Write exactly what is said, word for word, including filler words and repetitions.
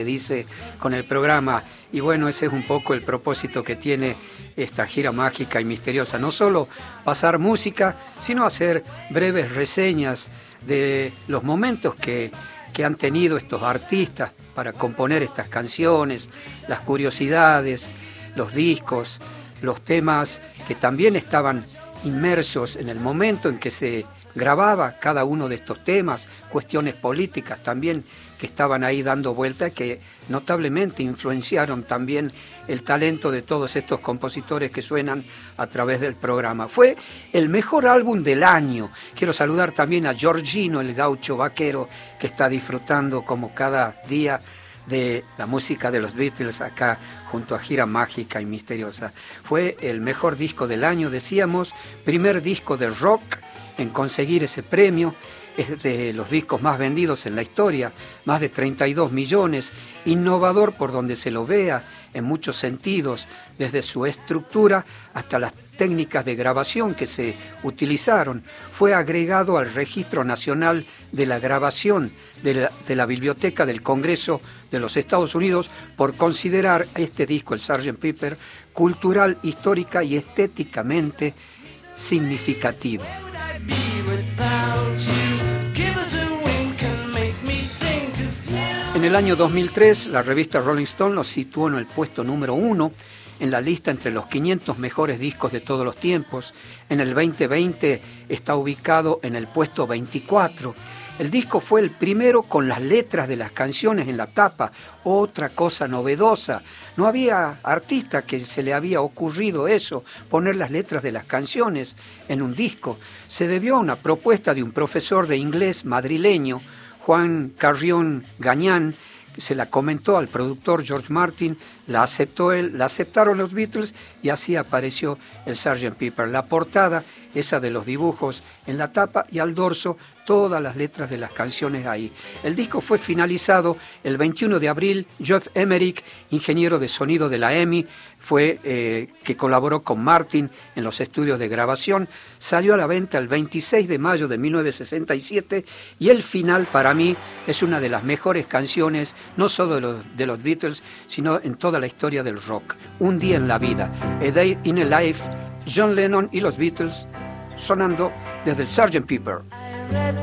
dice con el programa. Y bueno, ese es un poco el propósito que tiene esta gira mágica y misteriosa. No solo pasar música, sino hacer breves reseñas de los momentos que, que han tenido estos artistas para componer estas canciones, las curiosidades, los discos, los temas que también estaban inmersos en el momento en que se grababa cada uno de estos temas, cuestiones políticas también que estaban ahí dando vuelta, que notablemente influenciaron también el talento de todos estos compositores que suenan a través del programa. Fue el mejor álbum del año. Quiero saludar también a Giorgino, el gaucho vaquero, que está disfrutando como cada día de la música de los Beatles acá junto a Gira Mágica y Misteriosa. Fue el mejor disco del año, decíamos, primer disco de rock en conseguir ese premio. Es de los discos más vendidos en la historia, más de treinta y dos millones, innovador por donde se lo vea en muchos sentidos, desde su estructura hasta las técnicas de grabación que se utilizaron. Fue agregado al Registro Nacional de la Grabación de la, de la Biblioteca del Congreso de los Estados Unidos por considerar este disco, el sergeant Pepper, cultural, histórica y estéticamente significativo. En el año dos mil tres, la revista Rolling Stone lo situó en el puesto número uno en la lista entre los quinientos mejores discos de todos los tiempos. En el veinte veinte está ubicado en el puesto veinticuatro. El disco fue el primero con las letras de las canciones en la tapa, otra cosa novedosa. No había artista que se le había ocurrido eso, poner las letras de las canciones en un disco. Se debió a una propuesta de un profesor de inglés madrileño, Juan Carrión Gañán, que se la comentó al productor George Martin, la aceptó él, la aceptaron los Beatles y así apareció el sergeant Pepper. La portada, esa de los dibujos en la tapa, y al dorso todas las letras de las canciones ahí. El disco fue finalizado el veintiuno de abril. Geoff Emerick, ingeniero de sonido de la EMI, fue eh, que colaboró con Martin en los estudios de grabación. Salió a la venta el veintiséis de mayo de mil novecientos sesenta y siete y el final para mí es una de las mejores canciones, no solo de los, de los Beatles, sino en toda la historia del rock. Un día en la vida, A Day in a Life, John Lennon y los Beatles sonando desde el sergeant Pepper.